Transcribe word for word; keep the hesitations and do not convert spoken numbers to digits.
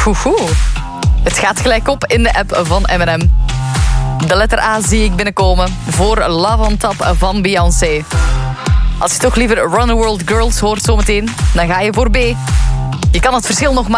Oeh, het gaat gelijk op in de app van M en M. De letter A zie ik binnenkomen voor Love on Top van Beyoncé. Als je toch liever Run the World Girls hoort zometeen, dan ga je voor B. Je kan het verschil nog maar